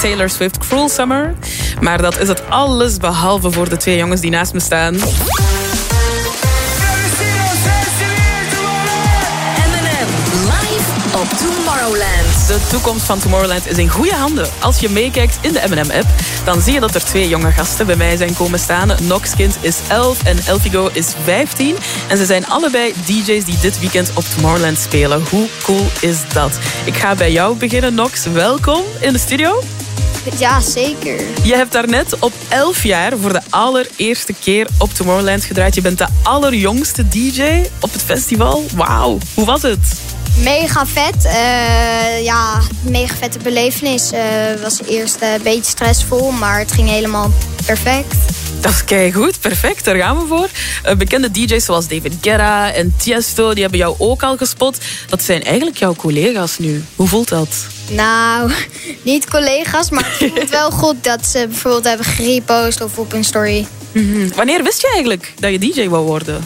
Taylor Swift Cruel Summer. Maar dat is het alles behalve voor de twee jongens die naast me staan. Op Tomorrowland. De toekomst van Tomorrowland is in goede handen. Als je meekijkt in de M&M-app, dan zie je dat er twee jonge gasten bij mij zijn komen staan. Noxkind is 11 en Elfigo is 15. En ze zijn allebei DJ's die dit weekend op Tomorrowland spelen. Hoe cool is dat? Ik ga bij jou beginnen, Nox. Welkom in de studio. Ja, zeker. Je hebt daarnet op 11 jaar voor de allereerste keer op Tomorrowland gedraaid. Je bent de allerjongste DJ op het festival. Wauw, hoe was het? Mega vet. Mega vette belevenis. Was eerst een beetje stressvol, maar het ging helemaal perfect. Dat is keigoed, perfect, daar gaan we voor. Bekende DJ's zoals David Guetta en Tiesto, die hebben jou ook al gespot. Dat zijn eigenlijk jouw collega's nu. Hoe voelt dat? Nou, niet collega's, maar het voelt wel goed dat ze bijvoorbeeld hebben gerepost of op een story. Wanneer wist je eigenlijk dat je DJ wou worden?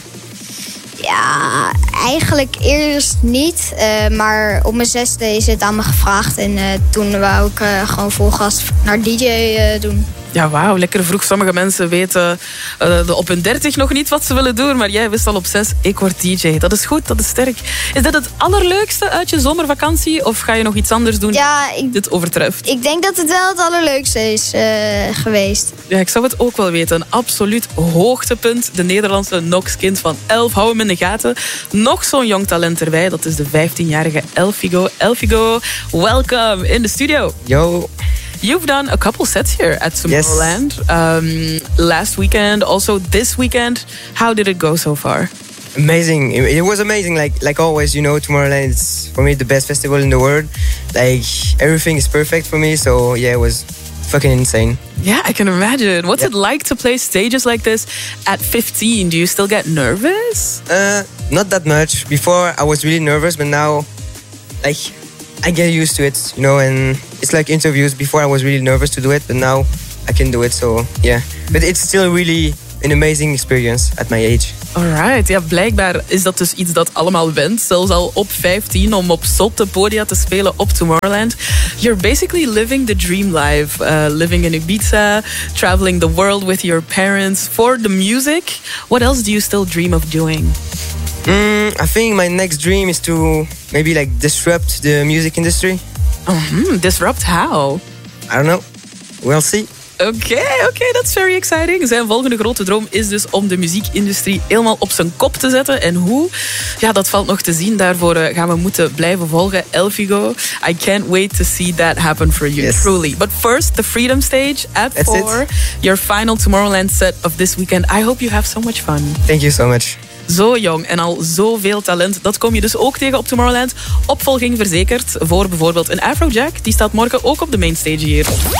Ja, eigenlijk eerst niet. Maar op mijn 6e is het aan me gevraagd. En toen wou ik gewoon vol gas naar DJ doen. Ja, wauw, lekker vroeg. Sommige mensen weten op hun 30 nog niet wat ze willen doen. Maar jij wist al op 6, ik word DJ. Dat is goed, dat is sterk. Is dit het allerleukste uit je zomervakantie? Of ga je nog iets anders doen dit overtreft? Ik denk dat het wel het allerleukste is geweest. Ja, ik zou het ook wel weten. Een absoluut hoogtepunt. De Nederlandse Noxkind van 11. Hou hem in de gaten. Nog zo'n jong talent erbij. Dat is de 15-jarige Elfigo. Elfigo, welcome in de studio. Yo. You've done a couple sets here at Tomorrowland. Yes. Last weekend, also this weekend. How did it go so far? Amazing. It was amazing. Like always, you know, Tomorrowland is for me the best festival in the world. Like everything is perfect for me. So yeah, it was fucking insane. Yeah, I can imagine. What's it like to play stages like this at 15? Do you still get nervous? Not that much. Before I was really nervous, but now, I get used to it, you know, and it's like interviews. Before I was really nervous to do it, but now I can do it, so yeah. But it's still really an amazing experience at my age. Alright, ja, blijkbaar is dat dus iets dat allemaal went. Zelfs al op 15 om op zotte podia te spelen op Tomorrowland. You're basically living the dream life. Living in Ibiza, traveling the world with your parents for the music. What else do you still dream of doing? I think my next dream is to maybe disrupt the music industry. Disrupt how? I don't know. We'll see. Oké, that's very exciting. Zijn volgende grote droom is dus om de muziekindustrie helemaal op zijn kop te zetten. En hoe? Ja, dat valt nog te zien. Daarvoor gaan we moeten blijven volgen. Elfigo, I can't wait to see that happen for you, yes. Truly. But first, the Freedom Stage at 4. Your final Tomorrowland set of this weekend. I hope you have so much fun. Thank you so much. Zo jong en al zoveel talent. Dat kom je dus ook tegen op Tomorrowland. Opvolging verzekerd voor bijvoorbeeld een Afrojack. Die staat morgen ook op de mainstage hier.